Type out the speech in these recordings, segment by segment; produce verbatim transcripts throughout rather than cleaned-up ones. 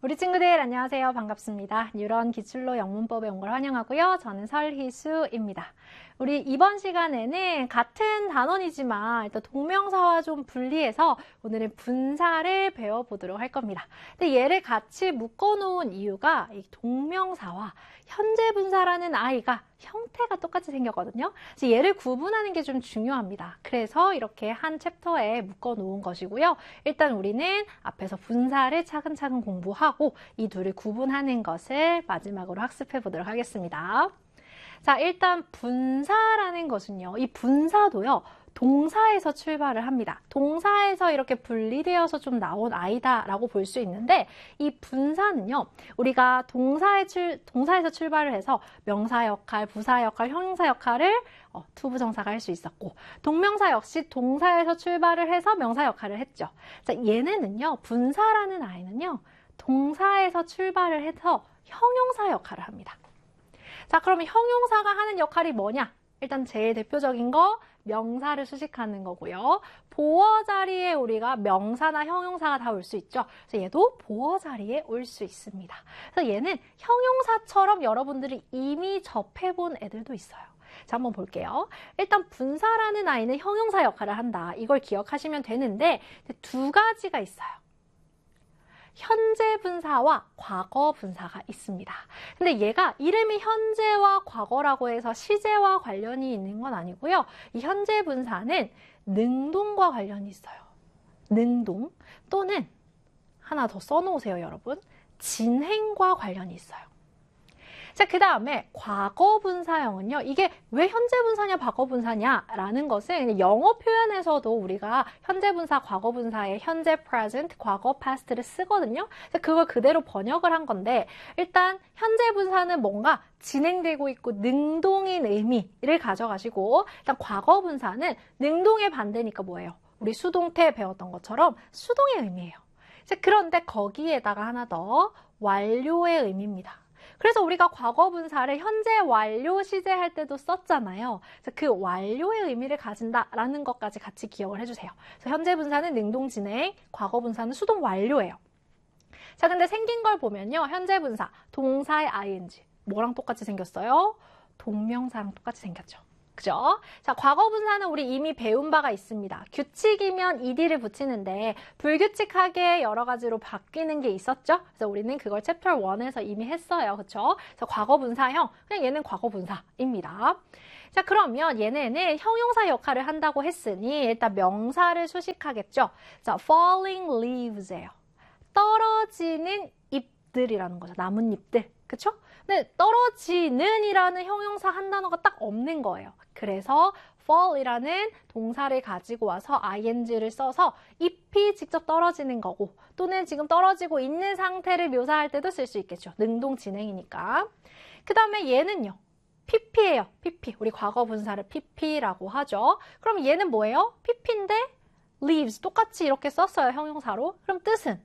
우리 친구들 안녕하세요. 반갑습니다. 뉴런 기출로 영문법에 온 걸 환영하고요. 저는 설희수입니다. 우리 이번 시간에는 같은 단원이지만 일단 동명사와 좀 분리해서 오늘은 분사를 배워보도록 할 겁니다. 근데 얘를 같이 묶어놓은 이유가 이 동명사와 현재 분사라는 아이가 형태가 똑같이 생겼거든요. 그래서 얘를 구분하는 게 좀 중요합니다. 그래서 이렇게 한 챕터에 묶어놓은 것이고요. 일단 우리는 앞에서 분사를 차근차근 공부하고 이 둘을 구분하는 것을 마지막으로 학습해 보도록 하겠습니다. 자, 일단 분사라는 것은요. 이 분사도요. 동사에서 출발을 합니다. 동사에서 이렇게 분리되어서 좀 나온 아이다라고 볼 수 있는데 이 분사는요. 우리가 동사에 출, 동사에서 출발을 해서 명사 역할, 부사 역할, 형용사 역할을 어, 투부정사가 할 수 있었고 동명사 역시 동사에서 출발을 해서 명사 역할을 했죠. 자, 얘네는요. 분사라는 아이는요. 동사에서 출발을 해서 형용사 역할을 합니다. 자, 그러면 형용사가 하는 역할이 뭐냐? 일단 제일 대표적인 거 명사를 수식하는 거고요. 보어 자리에 우리가 명사나 형용사가 다 올 수 있죠. 그래서 얘도 보어 자리에 올 수 있습니다. 그래서 얘는 형용사처럼 여러분들이 이미 접해본 애들도 있어요. 자, 한번 볼게요. 일단 분사라는 아이는 형용사 역할을 한다. 이걸 기억하시면 되는데 두 가지가 있어요. 현재 분사와 과거 분사가 있습니다. 근데 얘가 이름이 현재와 과거라고 해서 시제와 관련이 있는 건 아니고요. 이 현재 분사는 능동과 관련이 있어요. 능동 또는 하나 더 써놓으세요, 여러분. 진행과 관련이 있어요. 자, 그 다음에 과거 분사형은요. 이게 왜 현재 분사냐 과거 분사냐라는 것은 영어 표현에서도 우리가 현재 분사, 과거 분사의 현재 present, 과거 past를 쓰거든요. 그걸 그대로 번역을 한 건데 일단 현재 분사는 뭔가 진행되고 있고 능동인 의미를 가져가시고 일단 과거 분사는 능동의 반대니까 뭐예요? 우리 수동태 배웠던 것처럼 수동의 의미예요. 그런데 거기에다가 하나 더 완료의 의미입니다. 그래서 우리가 과거 분사를 현재 완료 시제 할 때도 썼잖아요. 그래서 그 완료의 의미를 가진다라는 것까지 같이 기억을 해주세요. 그래서 현재 분사는 능동 진행, 과거 분사는 수동 완료예요. 자, 근데 생긴 걸 보면요. 현재 분사, 동사의 아이엔지. 뭐랑 똑같이 생겼어요? 동명사랑 똑같이 생겼죠. 그죠? 자, 과거 분사는 우리 이미 배운 바가 있습니다. 규칙이면 이디를 붙이는데 불규칙하게 여러 가지로 바뀌는 게 있었죠? 그래서 우리는 그걸 챕터 원에서 이미 했어요. 그쵸? 그래서 과거 분사형, 그냥 얘는 과거 분사입니다. 자, 그러면 얘네는 형용사 역할을 한다고 했으니 일단 명사를 수식하겠죠? 자, falling leaves예요. 떨어지는 잎들이라는 거죠. 나뭇잎들. 그쵸? 근데 떨어지는 이라는 형용사 한 단어가 딱 없는 거예요. 그래서 fall이라는 동사를 가지고 와서 아이엔지를 써서 잎이 직접 떨어지는 거고 또는 지금 떨어지고 있는 상태를 묘사할 때도 쓸 수 있겠죠. 능동 진행이니까. 그 다음에 얘는요. 피피예요. 피피. 우리 과거 분사를 피피라고 하죠. 그럼 얘는 뭐예요? 피피인데 leaves. 똑같이 이렇게 썼어요. 형용사로. 그럼 뜻은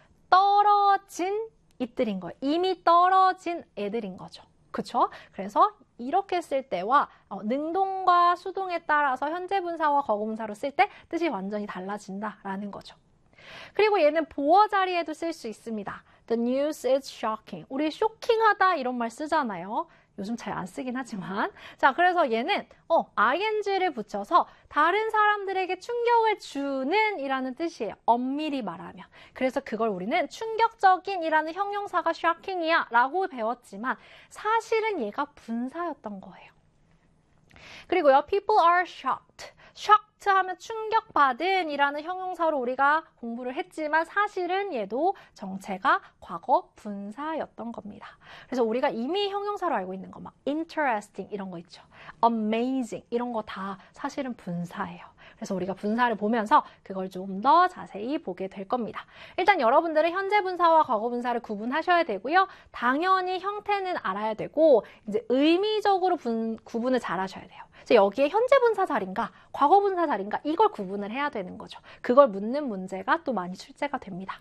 떨어진 잎들인 거예요. 이미 떨어진 애들인 거죠. 그쵸? 그래서 이렇게 쓸 때와 어, 능동과 수동에 따라서 현재 분사와 과거 분사로 쓸 때 뜻이 완전히 달라진다라는 거죠. 그리고 얘는 보어 자리에도 쓸 수 있습니다. The news is shocking. 우리 쇼킹하다 이런 말 쓰잖아요. 요즘 잘 안 쓰긴 하지만. 자, 그래서 얘는 어, 아이엔지를 붙여서 다른 사람들에게 충격을 주는 이라는 뜻이에요. 엄밀히 말하면. 그래서 그걸 우리는 충격적인 이라는 형용사가 shocking이야 라고 배웠지만 사실은 얘가 분사였던 거예요. 그리고요, people are shocked. shocked 하면 충격받은 이라는 형용사로 우리가 공부를 했지만 사실은 얘도 정체가 과거 분사였던 겁니다. 그래서 우리가 이미 형용사로 알고 있는 거 막 interesting 이런 거 있죠. amazing 이런 거 다 사실은 분사예요. 그래서 우리가 분사를 보면서 그걸 좀 더 자세히 보게 될 겁니다. 일단 여러분들은 현재 분사와 과거 분사를 구분하셔야 되고요. 당연히 형태는 알아야 되고 이제 의미적으로 분, 구분을 잘 하셔야 돼요. 그래서 여기에 현재 분사 자리인가 과거 분사 자리인가 이걸 구분을 해야 되는 거죠. 그걸 묻는 문제가 또 많이 출제가 됩니다.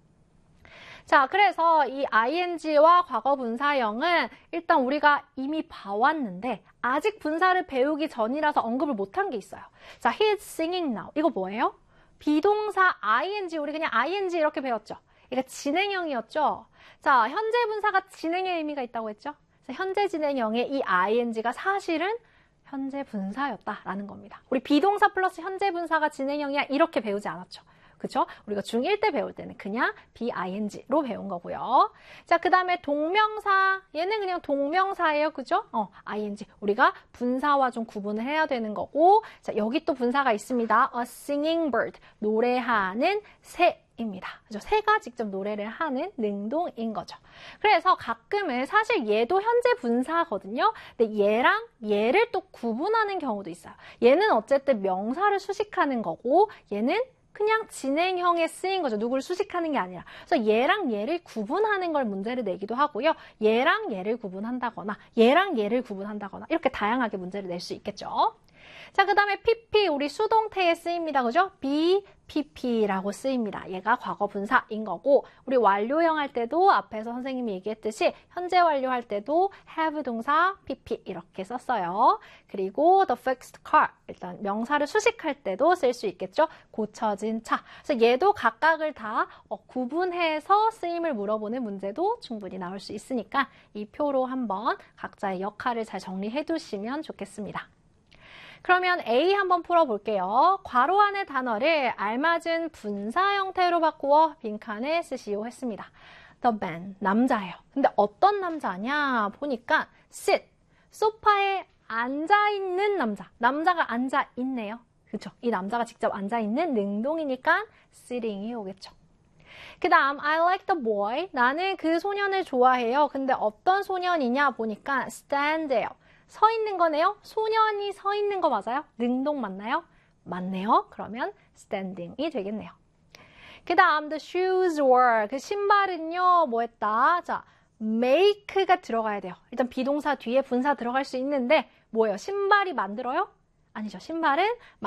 자, 그래서 이 아이엔지와 과거 분사형은 일단 우리가 이미 봐왔는데 아직 분사를 배우기 전이라서 언급을 못한 게 있어요. 자, he's singing now. 이거 뭐예요? 비동사 아이엔지, 우리 그냥 아이엔지 이렇게 배웠죠. 얘가 진행형이었죠? 자, 현재 분사가 진행의 의미가 있다고 했죠? 그래서 현재 진행형의 이 아이엔지가 사실은 현재 분사였다라는 겁니다. 우리 비동사 플러스 현재 분사가 진행형이야 이렇게 배우지 않았죠? 그죠? 우리가 중일 때 배울 때는 그냥 비아이엔지로 배운 거고요. 자, 그 다음에 동명사. 얘는 그냥 동명사예요. 그죠? 어, 아이엔지. 우리가 분사와 좀 구분을 해야 되는 거고. 자, 여기 또 분사가 있습니다. A singing bird. 노래하는 새. 입니다. 그죠? 새가 직접 노래를 하는 능동인 거죠. 그래서 가끔은 사실 얘도 현재 분사거든요. 근데 얘랑 얘를 또 구분하는 경우도 있어요. 얘는 어쨌든 명사를 수식하는 거고 얘는 그냥 진행형에 쓰인 거죠. 누구를 수식하는 게 아니라. 그래서 얘랑 얘를 구분하는 걸 문제를 내기도 하고요. 얘랑 얘를 구분한다거나 얘랑 얘를 구분한다거나 이렇게 다양하게 문제를 낼 수 있겠죠. 자, 그 다음에 피피, 우리 수동태에 쓰입니다. 그죠? be, pp라고 쓰입니다. 얘가 과거 분사인 거고, 우리 완료형 할 때도 앞에서 선생님이 얘기했듯이 현재 완료할 때도 have 동사 pp 이렇게 썼어요. 그리고 the fixed car, 일단 명사를 수식할 때도 쓸 수 있겠죠? 고쳐진 차. 그래서 얘도 각각을 다 어, 구분해서 쓰임을 물어보는 문제도 충분히 나올 수 있으니까 이 표로 한번 각자의 역할을 잘 정리해 두시면 좋겠습니다. 그러면 A 한번 풀어볼게요. 괄호 안의 단어를 알맞은 분사 형태로 바꾸어 빈칸에 쓰시오 했습니다. The man, 남자예요. 근데 어떤 남자냐 보니까 sit, 소파에 앉아있는 남자. 남자가 앉아있네요. 그렇죠? 이 남자가 직접 앉아있는 능동이니까 sitting이 오겠죠. 그 다음 I like the boy. 나는 그 소년을 좋아해요. 근데 어떤 소년이냐 보니까 stand예요. 서 있는 거네요. 소년이 서 있는 거 맞아요? 능동 맞나요? 맞네요. 그러면 standing이 되겠네요. 그 다음 the shoes were. 그 신발은요. 뭐 했다? 자, make가 들어가야 돼요. 일단 비동사 뒤에 분사 들어갈 수 있는데 뭐예요? 신발이 만들어요? 아니죠. 신발은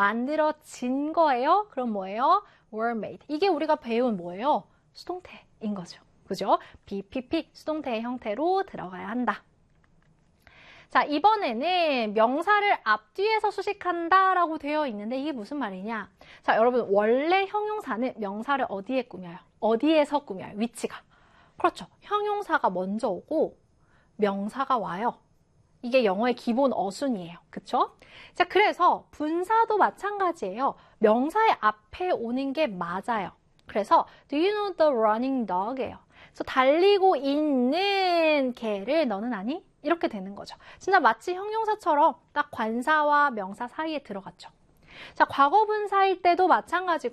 만들어진 거예요. 그럼 뭐예요? were made. 이게 우리가 배운 뭐예요? 수동태인 거죠. 그죠? be, pp 수동태의 형태로 들어가야 한다. 자, 이번에는 명사를 앞뒤에서 수식한다 라고 되어 있는데 이게 무슨 말이냐? 자, 여러분 원래 형용사는 명사를 어디에 꾸며요? 어디에서 꾸며요? 위치가. 그렇죠. 형용사가 먼저 오고 명사가 와요. 이게 영어의 기본 어순이에요. 그쵸? 자, 그래서 분사도 마찬가지예요. 명사의 앞에 오는 게 맞아요. 그래서 do you know the running dog예요. 그래서 달리고 있는 개를 너는 아니? 이렇게 되는 거죠. 진짜 마치 형용사처럼 딱 관사와 명사 사이에 들어갔죠. 자, 과거 분사일 때도 마찬가지고